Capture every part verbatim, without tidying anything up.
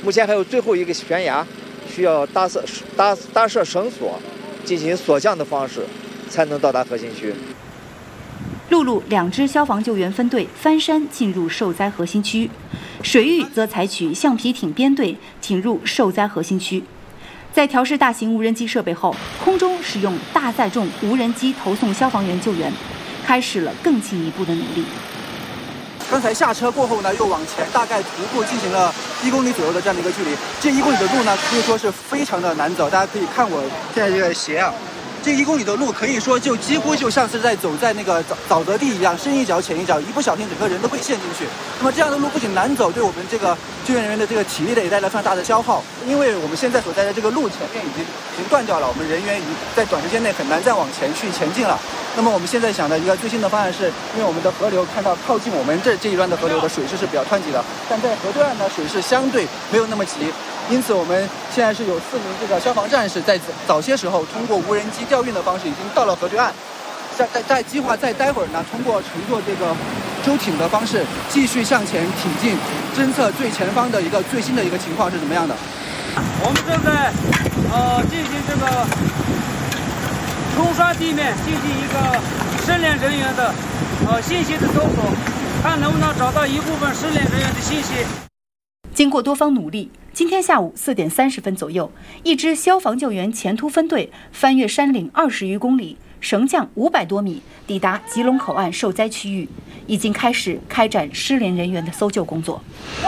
目前还有最后一个悬崖，需要搭设搭搭设绳索，进行索降的方式，才能到达核心区。 陆路两支消防救援分队翻山进入受灾核心区，水域则采取橡皮艇编队挺入受灾核心区。在调试大型无人机设备后，空中使用大载重无人机投送消防员救援，开始了更进一步的努力。 刚才下车过后呢，又往前大概徒步进行了一公里左右的这样的一个距离。这一公里的路呢，可以说是非常的难走。大家可以看我现在这个鞋啊。这一公里的路可以说就几乎就像是在走在那个沼沼泽地一样，深一脚浅一脚，一不小心整个人都会陷进去。那么这样的路不仅难走，对我们这个救援人员的这个体力呢也带来非常大的消耗。因为我们现在所在的这个路前面已经已经断掉了，我们人员已经在短时间内很难再往前去前进了。那么我们现在想的一个最新的方案是，因为我们的河流看到靠近我们这这一端的河流的水势是比较湍急的，但在河对岸呢水势相对没有那么急。因此，我们现在是有四名这个消防战士在早些时候通过无人机调运的方式已经到了河对岸，在在在计划再待会儿呢，通过乘坐这个舟艇的方式继续向前挺进，侦测最前方的一个最新的一个情况是怎么样的。 我们正在呃进行这个冲刷地面，进行一个失联人员的呃信息的搜索，看能不能找到一部分失联人员的信息。 经过多方努力，今天下午四点三十分左右，一支消防救援前突分队翻越山岭二十余公里，绳降五百多米，抵达吉隆口岸受灾区域，已经开始开展失联人员的搜救工作。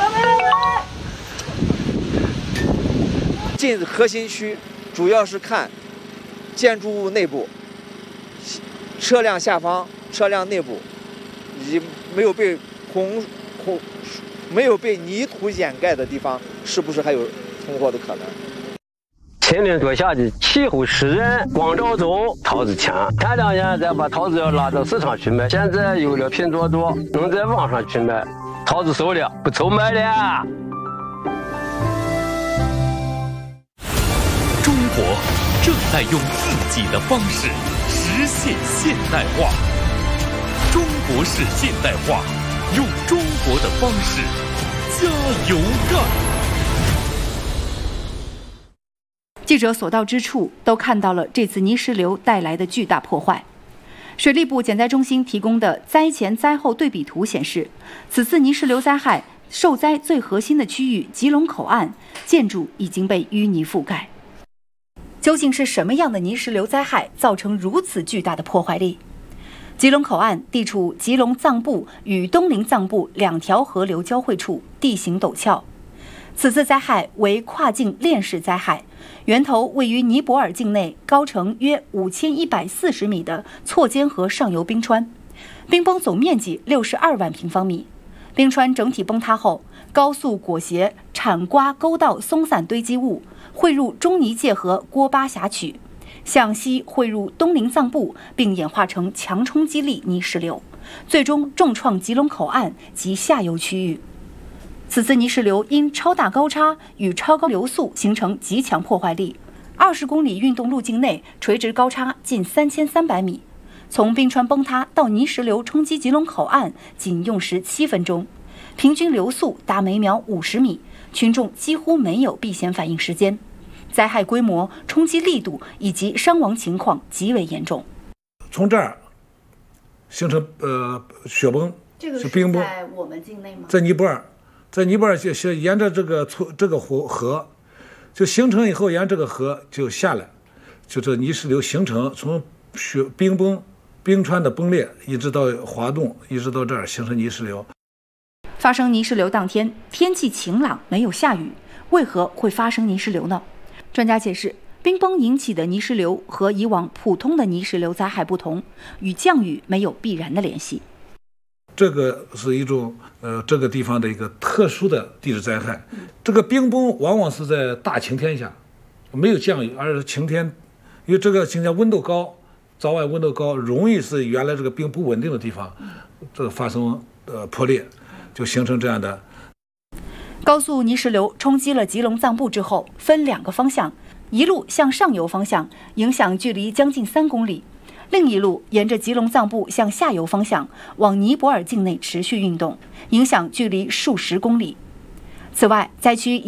进核心区主要是看建筑物内部、车辆下方、车辆内部，以及没有被洪洪。没有被泥土掩盖的地方，是不是还有存活的可能？ 前年多下的气候湿润，光照中桃子强，前两年再把桃子要拉到市场去卖，现在有了拼多多，能在网上去卖，桃子熟了，不愁卖了。 中国正在用自己的方式实现现代化，中国式现代化。用中国的方式加油干！ 记者所到之处都看到了这次泥石流带来的巨大破坏。水利部减灾中心提供的灾前灾后对比图显示，此次泥石流灾害受灾最核心的区域吉隆口岸建筑已经被淤泥覆盖。究竟是什么样的泥石流灾害造成如此巨大的破坏力？吉隆口岸地处吉隆藏布与东宁藏布两条河流交汇处，地形陡峭。此次灾害为跨境链式灾害，源头位于尼泊尔境内高程约五千一百四十米的错肩河上游冰川，冰崩总面积六十二万平方米。冰川整体崩塌后，高速裹挟铲刮沟道松散堆积物，汇入中尼界河郭巴峡曲。向西汇入东宁藏布，并演化成强冲击力泥石流，最终重创吉隆口岸及下游区域。此次泥石流因超大高差与超高流速形成极强破坏力，二十公里运动路径内垂直高差近三千三百米。从冰川崩塌到泥石流冲击吉隆口岸仅用时七分钟，平均流速达每秒五十米，群众几乎没有避险反应时间。灾害规模、冲击力度以及伤亡情况极为严重。 从这儿形成呃雪崩， 这个是冰崩， 在我们境内吗？ 在尼泊尔，在尼泊尔就就沿着这个村这个湖河，就形成以后，沿这个河就下来，就这泥石流形成，从雪冰崩、冰川的崩裂，一直到滑动，一直到这儿形成泥石流。 发生泥石流当天，天气晴朗，没有下雨，为何会发生泥石流呢？专家解释，冰崩引起的泥石流和以往普通的泥石流灾害不同，与降雨没有必然的联系。 这个是一种呃这个地方的一个特殊的地质灾害。这个冰崩往往是在大晴天下，没有降雨，而是晴天，因为这个晴天温度高，早晚温度高，容易是原来这个冰不稳定的地方，这个发生呃破裂，就形成这样的。 高速泥石流冲击了吉隆藏布之后，分两个方向，一路向上游方向，影响距离将近三公里；另一路沿着吉隆藏布向下游方向，往尼泊尔境内持续运动，影响距离数十公里。此外，灾区